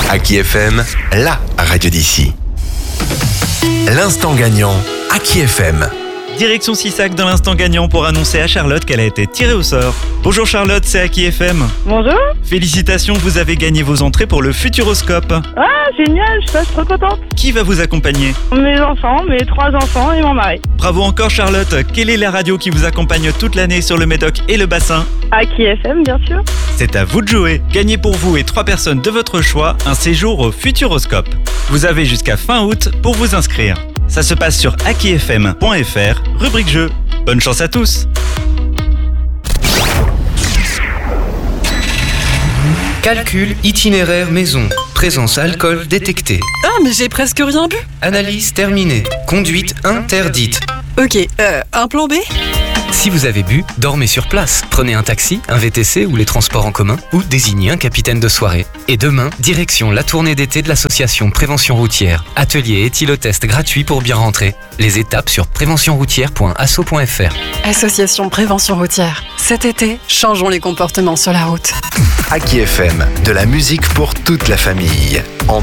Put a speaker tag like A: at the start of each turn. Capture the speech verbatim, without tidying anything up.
A: Aki F M, la radio d'ici. L'instant gagnant, Aki F M.
B: Direction Sissac dans l'instant gagnant pour annoncer à Charlotte qu'elle a été tirée au sort. Bonjour Charlotte, c'est Aki F M.
C: Bonjour.
B: Félicitations, vous avez gagné vos entrées pour le Futuroscope.
C: Ah, génial, je suis trop contente.
B: Qui va vous accompagner?
C: Mes enfants, mes trois enfants et mon mari.
B: Bravo encore Charlotte. Quelle est la radio qui vous accompagne toute l'année sur le Médoc et le bassin?
C: Aki F M, bien sûr.
B: C'est à vous de jouer. Gagnez pour vous et trois personnes de votre choix un séjour au Futuroscope. Vous avez jusqu'à fin août pour vous inscrire. Ça se passe sur aki f m point f r, rubrique jeu. Bonne chance à tous.
D: Calcul itinéraire maison. Présence alcool détectée.
E: Ah, mais j'ai presque rien bu.
D: Analyse terminée. Conduite interdite.
E: Ok, euh, un plan B?
D: Si vous avez bu, dormez sur place. Prenez un taxi, un V T C ou les transports en commun ou désignez un capitaine de soirée. Et demain, direction la tournée d'été de l'association Prévention Routière. Atelier éthylotest gratuit pour bien rentrer. Les étapes sur prévention routière point asso point f r.
E: Association Prévention Routière. Cet été, changeons les comportements sur la route.
A: Aki F M, de la musique pour toute la famille. En